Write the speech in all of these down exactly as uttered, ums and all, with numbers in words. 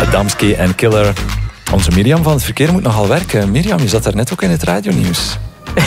Adamski en Killer. Onze Mirjam van het verkeer moet nogal werken. Mirjam, je zat daar net ook in het radionieuws.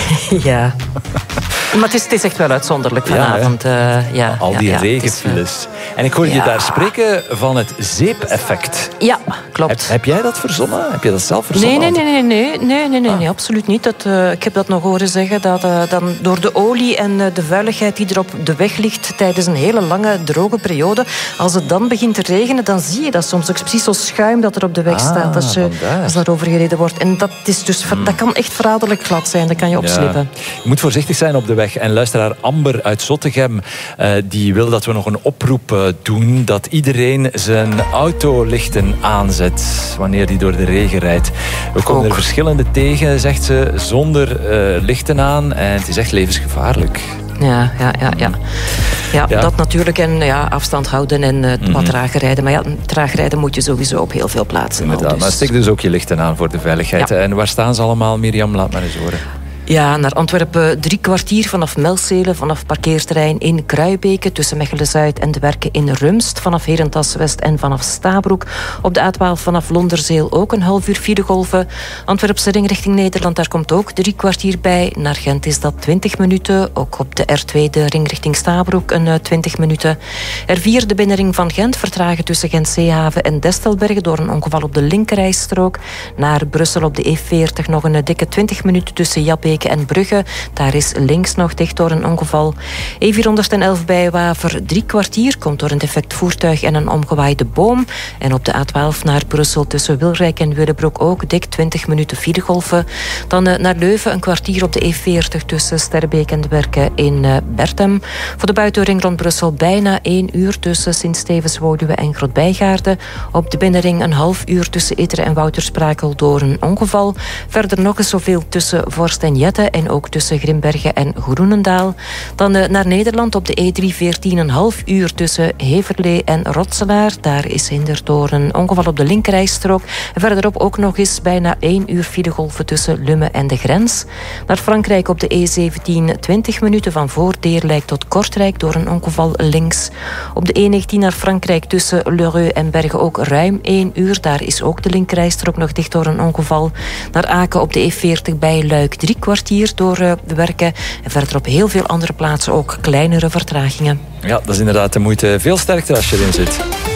Ja. Maar het is, het is echt wel uitzonderlijk vanavond. Ja, uh, ja, Al die ja, regenfiles. Is, uh, en ik hoorde ja. je daar spreken van het zeep-effect. Ja, klopt. Heb, heb jij dat verzonnen? Heb je dat zelf verzonnen? Nee, nee, nee, nee, nee, nee, nee, ah. nee absoluut niet. Dat, uh, ik heb dat nog horen zeggen, dat uh, dan door de olie en uh, de vuiligheid die er op de weg ligt tijdens een hele lange, droge periode, als het dan begint te regenen, dan zie je dat soms ook precies zo schuim dat er op de weg ah, staat als, je, als daarover gereden wordt. En dat, is dus, hmm. dat kan echt verraderlijk glad zijn, dat kan je opslippen. Ja. Je moet voorzichtig zijn op de weg. En luisteraar Amber uit Zottegem, uh, die wil dat we nog een oproep uh, doen, dat iedereen zijn autolichten aanzet wanneer die door de regen rijdt. We komen Ook. er verschillende tegen, zegt ze, zonder uh, lichten aan. En het is echt levensgevaarlijk. Ja, ja, ja, ja. Ja, ja. dat natuurlijk. En ja, afstand houden en uh, mm-hmm. wat trager rijden. Maar ja, traag rijden moet je sowieso op heel veel plaatsen. Inderdaad, dus. maar stik dus ook je lichten aan voor de veiligheid. Ja. En waar staan ze allemaal, Mirjam? Laat maar eens horen. Ja, naar Antwerpen drie kwartier vanaf Melzele, vanaf parkeerterrein in Kruibeke, tussen Mechelen-Zuid en de werken in Rumst, vanaf Herentals-West en vanaf Stabroek. Op de A twaalf vanaf Londerzeel ook een half uur filegolven. Antwerpse ring richting Nederland, daar komt ook drie kwartier bij. Naar Gent is dat twintig minuten. Ook op de R twee, de ring richting Stabroek, een uh, twintig minuten. R vier, de binnenring van Gent, vertragen tussen Gent-Zeehaven en Destelbergen door een ongeval op de linkerrijstrook. Naar Brussel op de E veertig nog een uh, dikke twintig minuten tussen Jabbeke en Brugge. Daar is links nog dicht door een ongeval. E vierhonderdelf bij Waver drie kwartier. Komt door een defect voertuig en een omgewaaide boom. En op de A twaalf naar Brussel tussen Wilrijk en Willebroek ook dik twintig minuten filegolven. Dan uh, naar Leuven een kwartier op de E veertig tussen Sterbeek en de werken in uh, Bertem. Voor de buitenring rond Brussel bijna één uur tussen Sint-Stevens-Woluwe en Grootbijgaarden. Op de binnenring een half uur tussen Etteren en Woutersprakel door een ongeval. Verder nog eens zoveel tussen Vorst en Jette en ook tussen Grimbergen en Groenendaal. Dan uh, naar Nederland op de E driehonderdveertien een half uur tussen Heverlee en Rotselaar. Daar is hinder door een ongeval op de linkerrijstrook. En verderop ook nog eens bijna één uur filegolven tussen Lummen en de grens. Naar Frankrijk op de E zeventien twintig minuten van Voordeerlijk tot Kortrijk door een ongeval links. Op de E negentien naar Frankrijk tussen Lheureux en Bergen ook ruim één uur. Daar is ook de linkerrijstrook nog dicht door een ongeval. Naar Aken op de E veertig bij Luik drie kwartier door uh, de werken. En verder op heel veel andere plaatsen ook kleinere vertragingen. Ja, dat is inderdaad de moeite. Veel sterkte als je erin zit.